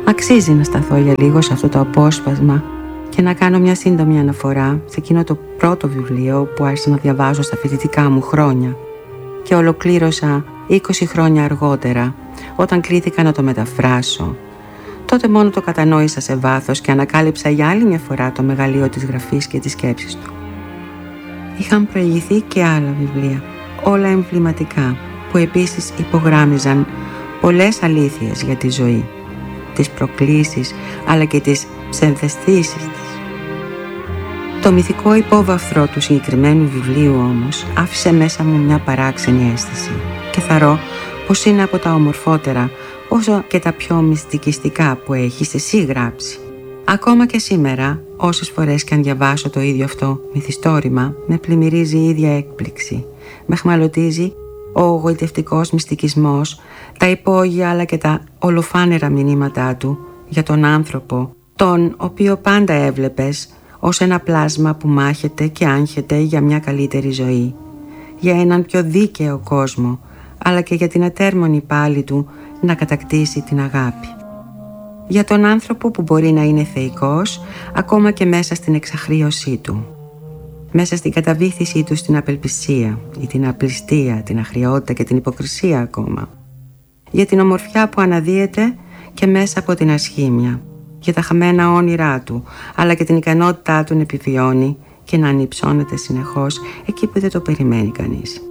Αξίζει να σταθώ για λίγο σε αυτό το απόσπασμα και να κάνω μια σύντομη αναφορά σε εκείνο το πρώτο βιβλίο που άρχισα να διαβάζω στα φοιτητικά μου χρόνια και ολοκλήρωσα 20 χρόνια αργότερα, όταν κλήθηκα να το μεταφράσω. Τότε μόνο το κατανόησα σε βάθος και ανακάλυψα για άλλη μια φορά το μεγαλείο της γραφής και της σκέψης του. Είχαν προηγηθεί και άλλα βιβλία, όλα εμβληματικά, που επίσης υπογράμμιζαν πολλές αλήθειες για τη ζωή, τις προκλήσεις αλλά και τις ψευδαισθήσεις της. Το μυθικό υπόβαθρο του συγκεκριμένου βιβλίου όμως άφησε μέσα μου μια παράξενη αίσθηση και θαρώ πως είναι από τα ομορφότερα όσο και τα πιο μυστικιστικά που έχεις εσύ γράψει. Ακόμα και σήμερα, όσες φορές και αν διαβάσω το ίδιο αυτό μυθιστόρημα, με πλημμυρίζει η ίδια έκπληξη. Με χμαλωτίζει ο γοητευτικός μυστικισμός, τα υπόγεια αλλά και τα ολοφάνερα μηνύματά του για τον άνθρωπο, τον οποίο πάντα έβλεπες ως ένα πλάσμα που μάχεται και άγχεται για μια καλύτερη ζωή, για έναν πιο δίκαιο κόσμο, αλλά και για την ατέρμονη πάλη του να κατακτήσει την αγάπη. Για τον άνθρωπο που μπορεί να είναι θεϊκός ακόμα και μέσα στην εξαχρίωσή του, μέσα στην καταβήθησή του στην απελπισία ή την απληστία, την αχρειότητα και την υποκρισία ακόμα. Για την ομορφιά που αναδύεται και μέσα από την ασχήμια, για τα χαμένα όνειρά του, αλλά και την ικανότητά του να επιβιώνει και να ανυψώνεται συνεχώς εκεί που δεν το περιμένει κανείς.